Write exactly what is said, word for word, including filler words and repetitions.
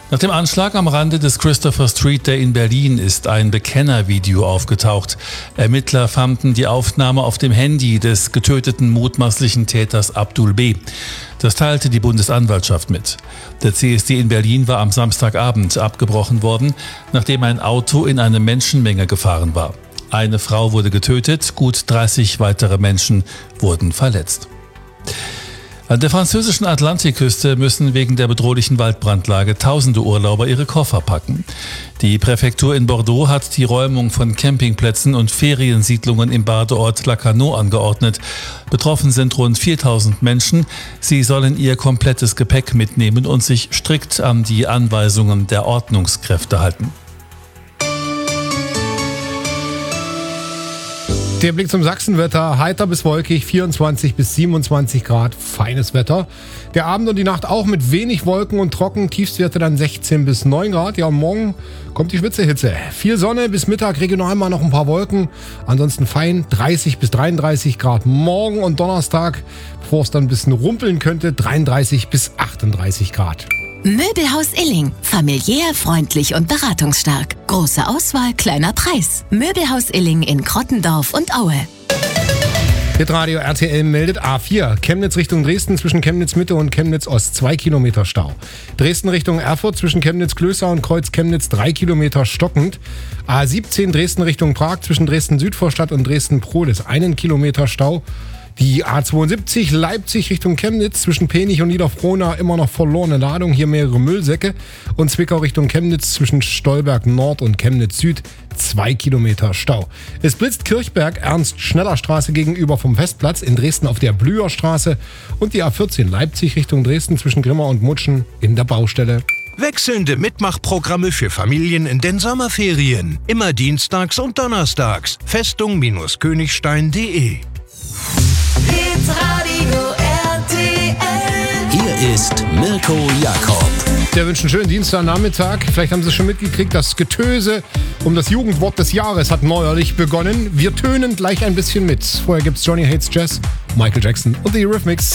Nach dem Anschlag am Rande des Christopher Street Day in Berlin ist ein Bekennervideo aufgetaucht. Ermittler fanden die Aufnahme auf dem Handy des getöteten mutmaßlichen Täters Abdul B. Das teilte die Bundesanwaltschaft mit. Der C S D in Berlin war am Samstagabend abgebrochen worden, nachdem ein Auto in eine Menschenmenge gefahren war. Eine Frau wurde getötet, gut dreißig weitere Menschen wurden verletzt. An der französischen Atlantikküste müssen wegen der bedrohlichen Waldbrandlage tausende Urlauber ihre Koffer packen. Die Präfektur in Bordeaux hat die Räumung von Campingplätzen und Feriensiedlungen im Badeort Lacanau angeordnet. Betroffen sind rund viertausend Menschen. Sie sollen ihr komplettes Gepäck mitnehmen und sich strikt an die Anweisungen der Ordnungskräfte halten. Der Blick zum Sachsenwetter, heiter bis wolkig, vierundzwanzig bis siebenundzwanzig Grad, feines Wetter. Der Abend und die Nacht auch mit wenig Wolken und trocken, Tiefstwerte dann sechzehn bis neun Grad. Ja, und morgen kommt die Schwitzehitze. Viel Sonne, bis Mittag regional mal noch ein paar Wolken. Ansonsten fein, dreißig bis dreiunddreißig Grad morgen und Donnerstag, bevor es dann ein bisschen rumpeln könnte, dreiunddreißig bis achtunddreißig Grad. Möbelhaus Illing. Familiär, freundlich und beratungsstark. Große Auswahl, kleiner Preis. Möbelhaus Illing in Krottendorf und Aue. Hitradio R T L meldet A vier. Chemnitz Richtung Dresden zwischen Chemnitz Mitte und Chemnitz Ost zwei Kilometer Stau. Dresden Richtung Erfurt zwischen Chemnitz Klößer und Kreuz Chemnitz drei Kilometer stockend. A siebzehn Dresden Richtung Prag zwischen Dresden Südvorstadt und Dresden Prohlis einen Kilometer Stau. Die A zweiundsiebzig Leipzig Richtung Chemnitz zwischen Penich und Niederfrohna immer noch verlorene Ladung, hier mehrere Müllsäcke. Und Zwickau Richtung Chemnitz zwischen Stolberg Nord und Chemnitz Süd zwei Kilometer Stau. Es blitzt Kirchberg Ernst-Schneller-Straße gegenüber vom Festplatz, in Dresden auf der Blüherstraße und die A vierzehn Leipzig Richtung Dresden zwischen Grimma und Mutschen in der Baustelle. Wechselnde Mitmachprogramme für Familien in den Sommerferien. Immer dienstags und donnerstags. Festung-Königstein punkt de. Hitradio R T L. Hier ist Mirko Jakob. Der wünscht einen schönen Dienstagnachmittag. Vielleicht haben Sie schon mitgekriegt, das Getöse um das Jugendwort des Jahres hat neuerlich begonnen. Wir tönen gleich ein bisschen mit. Vorher gibt's Johnny Hates Jazz, Michael Jackson und The Eurythmics.